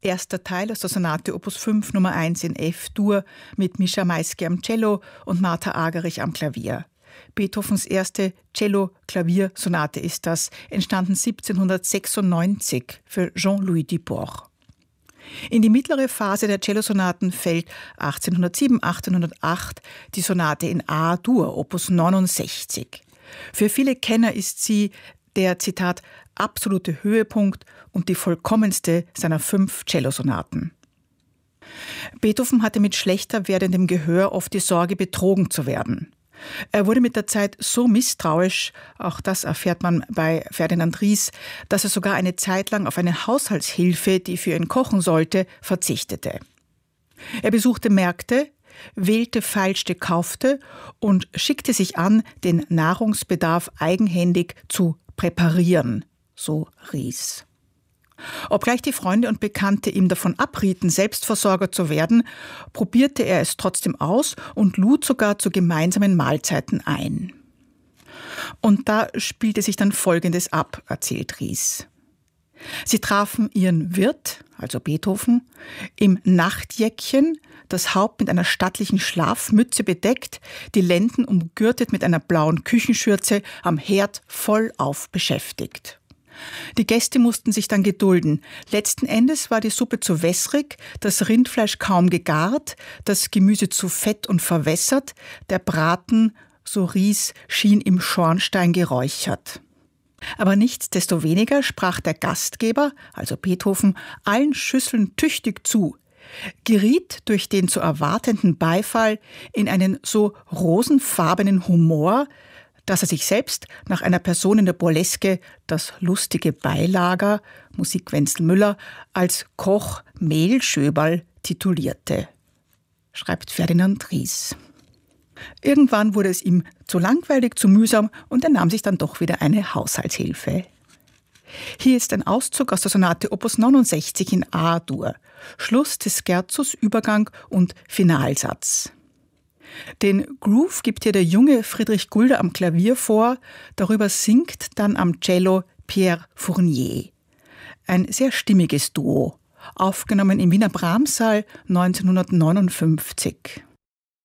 Erster Teil aus der Sonate Opus 5 Nummer 1 in F-Dur mit Mischa Maiske am Cello und Martha Agerich am Klavier. Beethovens erste Cello-Klaviersonate ist das, entstanden 1796 für Jean-Louis Duport. In die mittlere Phase der Cellosonaten fällt 1807/1808 die Sonate in A-Dur, Opus 69. Für viele Kenner ist sie der, Zitat, absolute Höhepunkt und die vollkommenste seiner 5 Cellosonaten. Beethoven hatte mit schlechter werdendem Gehör oft die Sorge, betrogen zu werden. Er wurde mit der Zeit so misstrauisch, auch das erfährt man bei Ferdinand Ries, dass er sogar eine Zeit lang auf eine Haushaltshilfe, die für ihn kochen sollte, verzichtete. Er besuchte Märkte, wählte, feilschte, kaufte und schickte sich an, den Nahrungsbedarf eigenhändig zu präparieren, so Ries. Obgleich die Freunde und Bekannte ihm davon abrieten, Selbstversorger zu werden, probierte er es trotzdem aus und lud sogar zu gemeinsamen Mahlzeiten ein. Und da spielte sich dann Folgendes ab, erzählt Ries. Sie trafen ihren Wirt, also Beethoven, im Nachtjäckchen, das Haupt mit einer stattlichen Schlafmütze bedeckt, die Lenden umgürtet mit einer blauen Küchenschürze, am Herd vollauf beschäftigt. Die Gäste mussten sich dann gedulden. Letzten Endes war die Suppe zu wässrig, das Rindfleisch kaum gegart, das Gemüse zu fett und verwässert, der Braten, so Ries, schien im Schornstein geräuchert. Aber nichtsdestoweniger sprach der Gastgeber, also Beethoven, allen Schüsseln tüchtig zu, geriet durch den zu erwartenden Beifall in einen so rosenfarbenen Humor, dass er sich selbst nach einer Person in der Burleske, das lustige Beilager, Musik Wenzel Müller, als Koch Mehlschöberl titulierte, schreibt Ferdinand Ries. Irgendwann wurde es ihm zu langweilig, zu mühsam und er nahm sich dann doch wieder eine Haushaltshilfe. Hier ist ein Auszug aus der Sonate Opus 69 in A-Dur, Schluss des Scherzus, Übergang und Finalsatz. Den Groove gibt hier der junge Friedrich Gulder am Klavier vor, darüber singt dann am Cello Pierre Fournier. Ein sehr stimmiges Duo, aufgenommen im Wiener Brahms-Saal 1959.